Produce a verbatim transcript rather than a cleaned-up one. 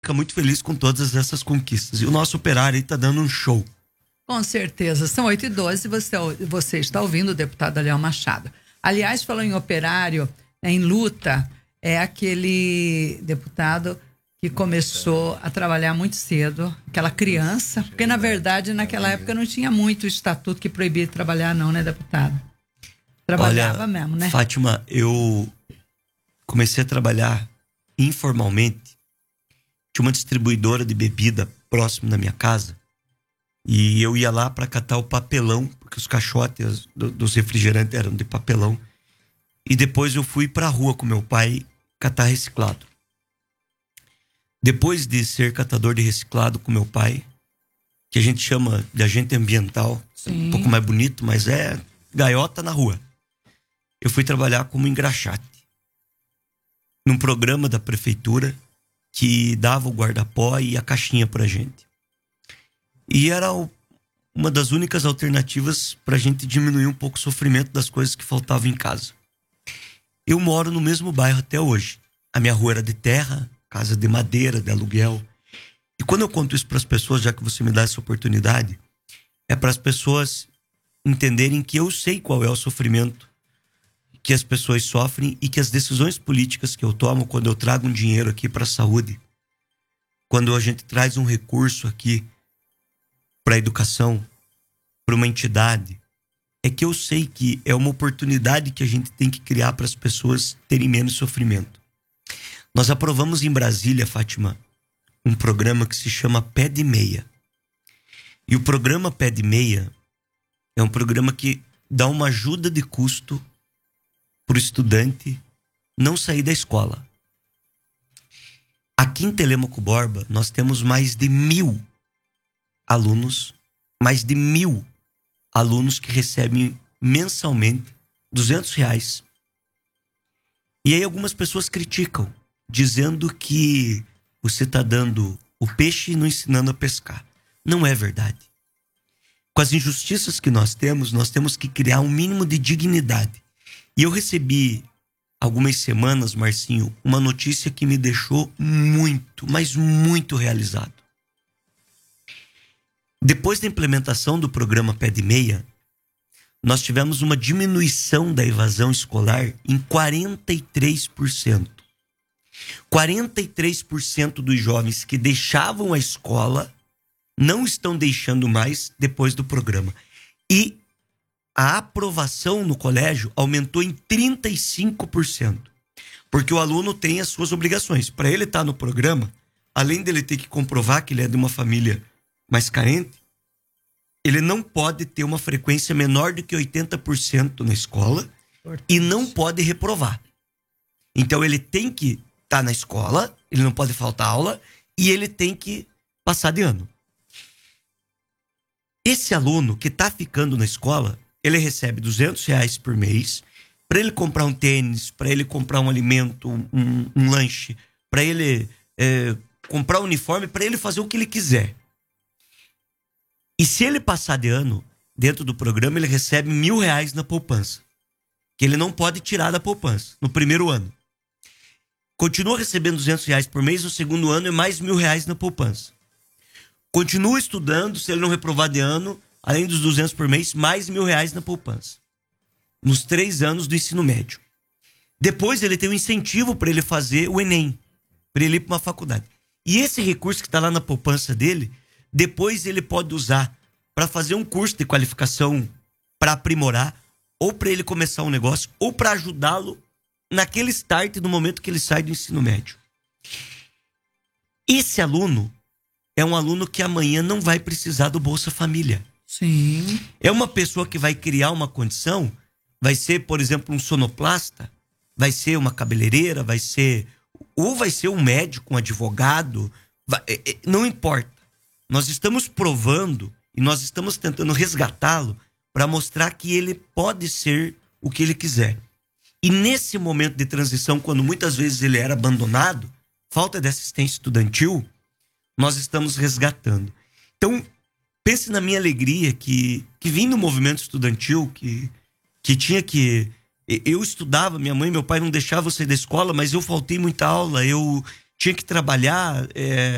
fica muito feliz com todas essas conquistas. E o nosso operário aí tá dando um show. Com certeza. São oito e doze, você, você está ouvindo o deputado Aliel Machado. Aliás, falou em operário, em luta, é aquele deputado que começou a trabalhar muito cedo, aquela criança, porque na verdade naquela época não tinha muito estatuto que proibia de trabalhar não, né, deputado? Trabalhava. Olha, mesmo, né? Fátima, eu comecei a trabalhar informalmente. Tinha uma distribuidora de bebida próximo da minha casa e eu ia lá para catar o papelão, porque os caixotes do, dos refrigerantes eram de papelão. E depois eu fui para a rua com meu pai catar reciclado. Depois de ser catador de reciclado com meu pai, que a gente chama de agente ambiental, Sim. um pouco mais bonito, mas é gaiota na rua. Eu fui trabalhar como engraxate, num programa da prefeitura que dava o guarda-pó e a caixinha pra gente. E era o, uma das únicas alternativas pra gente diminuir um pouco o sofrimento das coisas que faltavam em casa. Eu moro no mesmo bairro até hoje. A minha rua era de terra, casa de madeira, de aluguel. E quando eu conto isso para as pessoas, já que você me dá essa oportunidade, é para as pessoas entenderem que eu sei qual é o sofrimento que as pessoas sofrem e que as decisões políticas que eu tomo quando eu trago um dinheiro aqui para a saúde, quando a gente traz um recurso aqui para a educação, para uma entidade, é que eu sei que é uma oportunidade que a gente tem que criar para as pessoas terem menos sofrimento. Nós aprovamos em Brasília, Fátima, um programa que se chama Pé de Meia. E o programa Pé de Meia é um programa que dá uma ajuda de custo para o estudante não sair da escola. Aqui em Telêmaco Borba, nós temos mais de mil alunos, mais de mil alunos que recebem mensalmente duzentos reais. E aí algumas pessoas criticam, dizendo que você está dando o peixe e não ensinando a pescar. Não é verdade. Com as injustiças que nós temos, nós temos que criar um mínimo de dignidade. E eu recebi, algumas semanas, Marcinho, uma notícia que me deixou muito, mas muito realizado. Depois da implementação do programa Pé de Meia, nós tivemos uma diminuição da evasão escolar em quarenta e três por cento. quarenta e três por cento dos jovens que deixavam a escola não estão deixando mais depois do programa. E a aprovação no colégio aumentou em trinta e cinco por cento. Porque o aluno tem as suas obrigações. Para ele estar no programa, além dele ter que comprovar que ele é de uma família mais carente, ele não pode ter uma frequência menor do que oitenta por cento na escola e não pode reprovar. Então ele tem que estar na escola, ele não pode faltar aula e ele tem que passar de ano. Esse aluno que está ficando na escola, ele recebe duzentos reais por mês para ele comprar um tênis, para ele comprar um alimento, um, um lanche, para ele é, comprar um uniforme, para ele fazer o que ele quiser. E se ele passar de ano, dentro do programa, ele recebe mil reais na poupança, que ele não pode tirar da poupança no primeiro ano. Continua recebendo duzentos reais por mês, no segundo ano é mais mil reais na poupança. Continua estudando, se ele não reprovar de ano, além dos duzentos por mês, mais mil reais na poupança. Nos três anos do ensino médio. Depois ele tem um incentivo para ele fazer o Enem, para ele ir para uma faculdade. E esse recurso que está lá na poupança dele, depois ele pode usar para fazer um curso de qualificação, para aprimorar, ou para ele começar um negócio, ou para ajudá-lo naquele start no momento que ele sai do ensino médio. Esse aluno é um aluno que amanhã não vai precisar do Bolsa Família. Sim. É uma pessoa que vai criar uma condição, vai ser, por exemplo, um sonoplasta, vai ser uma cabeleireira, vai ser, ou vai ser um médico, um advogado, vai, não importa. Nós estamos provando e nós estamos tentando resgatá-lo para mostrar que ele pode ser o que ele quiser. E nesse momento de transição, quando muitas vezes ele era abandonado, falta de assistência estudantil, nós estamos resgatando. Então, pense na minha alegria que, que vim do movimento estudantil, que, que tinha que... Eu estudava, minha mãe e meu pai não deixavam eu sair da escola, mas eu faltei muita aula, eu tinha que trabalhar... É,